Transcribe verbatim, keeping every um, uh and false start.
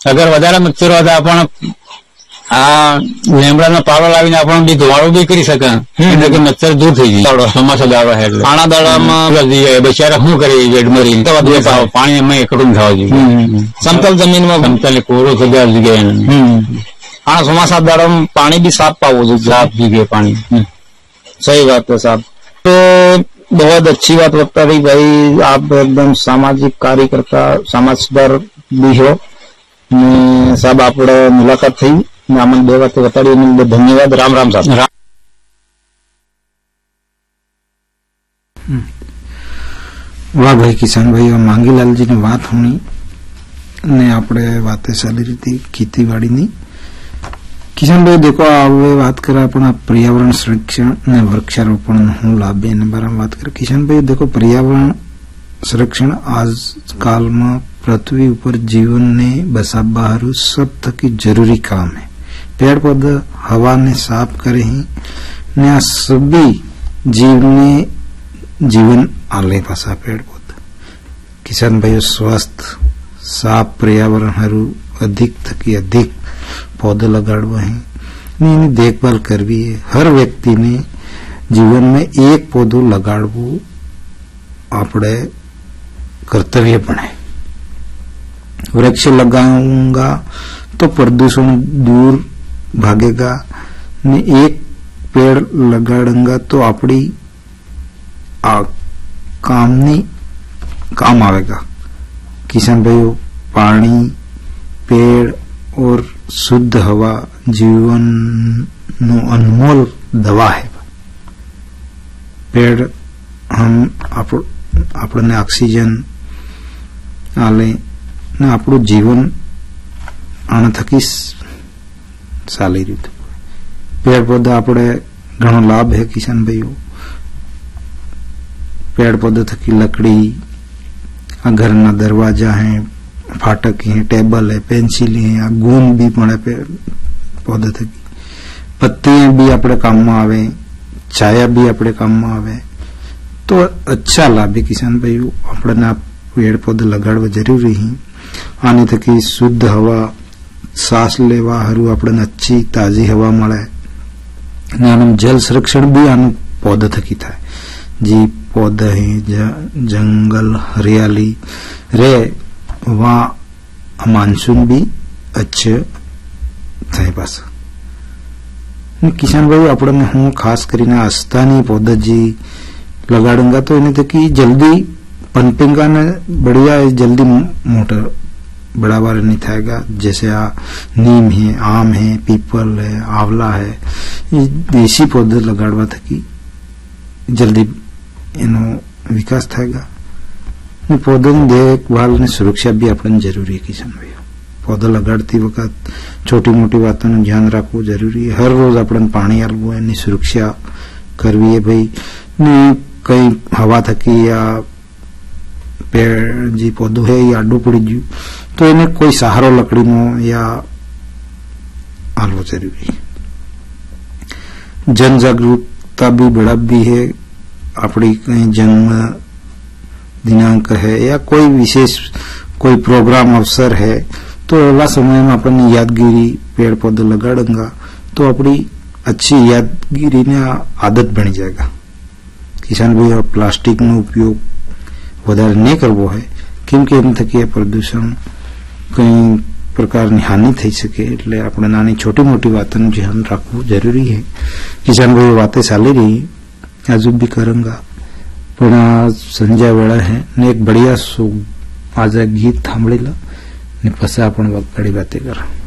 अगर वधारे मच्छर होता आपण आ लेमड़ा पावड़ो लावीने आपण बी धुवाड़ो भी करी सके એટલે કે મચ્છર દૂર થઈ જાય ચોમાસા દાડો है એટલે પાણા દાડામાં બચારા શું કરે વેડમરી પાણી અમે એકડું થવા જોઈએ સમતલ જમીનમાં સમતલ કોરો સજા જગ્યાએ हाँ ચોમાસા દાડામાં पानी भी साफ पावो જોઈએ साफ जगह पानी सही बात है साहब। तो बहुत अच्छी बात बता रही भाई, आप एकदम सामाजिक कार्यकर्ता समाज सुधार भी हो साहब। आप मुलाकात थी अमन बे बातें बताड़ी धन्यवाद। राम राम साहब। वाह भाई किसान भाई और मांगीलाल जी ने बात होनी ने आपणे बातें चाली रही थी खेतीवाड़ी नी। किशन भाई देखो હવે વાત કરે આપણા પર્યાવરણ સંરક્ષણ અને વૃક્ષારોપણ નો લાભ એના બારામાં વાત કરે। કિશન ભાઈ देखो पर्यावरण संरक्षण આજકાલમાં પૃથ્વી ઉપર જીવનને બસાવવા હારું सब થકી જરૂરી કામ है। पेड़ पौधा हवा ने साफ करे ही ने आ सभी जीवने जीवन आले पासा पेड़ पौधा। किसान भाई स्वस्थ साफ पर्यावरण हारू अधिक थकी अधिक पौधे लगाड़वा है, इनकी देखभाल करवी है। हर व्यक्ति ने जीवन में एक पौधो लगाड़वो आपणे कर्तव्य बने। वृक्ष लगाऊंगा तो प्रदूषण दूर भागेगा ने एक पेड़ लगाड़ूंगा तो अपनी कामनी काम आवेगा। किसान भाइयों पानी पेड़ और शुद्ध हवा जीवन नो अनमोल दवा है। पेड़ हम आपने ऑक्सीजन आले ने आपणु जीवन आना थकी चाली रह्यु। पेड़ पौधा आपणे घणो लाभ है किसान भाइयों। पेड़ पौधा थकी लकड़ी घरना दरवाजा है, फाटक है, टेबल है, पेंसिल है, गुण भी पड़े पौधे थकी। पत्तियां भी अपने काम में आवे, छाया भी अपने काम में आवे। तो अच्छा लाभ है किसान भाइयों। अपने पेड़ पौधे लगाड़वा जरूरी है। आने थकी शुद्ध हवा सांस लेवा हारू अपने अच्छी ताजी हवा मळे। जल संरक्षण भी आनु पौधा थकी थाय। जी पौधा है जंगल हरियाली रे वहां मानसून भी अच्छे थाय पासा। किसान भाई अपने हूँ खास करीने आस्थानी पौधा जी लगाड़ूंगा तो इन्हें थकी जल्दी पनपिंगा ने बढ़िया जल्दी मोटर बड़ा बार नहीं थाएगा। जैसे आ नीम है, आम है, पीपल है, आंवला है, ये देसी पौधे लगाड़वा थकी जल्दी इनो विकास थाएगा। पौधों की देखभाल ने सुरक्षा भी अपने जरूरी है किसान भाई। पौधा लगाड़ती वक्त छोटी मोटी बातों में ध्यान रखना जरूरी है। हर रोज अपन पानी आलवू है, सुरक्षा करवी है भाई। कई हवा थकी या पेड़ जी पौधो है या आडू पड़ी गयु तो इन्हें कोई सहारो लकड़ी नो या आलवो जरूरी है। जन जागरूकता भी बड़ा भी है। अपनी कहीं जन्म दिनांक है या कोई विशेष कोई प्रोग्राम अवसर है तो एवं समय में अपन यादगिरी पेड़ पौधे लगाड़ूंगा तो अपनी अच्छी यादगिरी ने आदत बन जाएगा। किसान भाई प्लास्टिक नो उपयोग वधारे नहीं करवो है क्योंकि एम थकी प्रदूषण कई प्रकार की हानि थी सके એટલે આપણે નાની छोटी मोटी बातों ध्यान रखવું जरूरी है। किसान भाई बातें चाली रही आज भी करूंगा पण संध्या वेळा है ने एक बढ़िया सो आज गीत थांभळेला ने पछी आपण बड़ी बातें करा।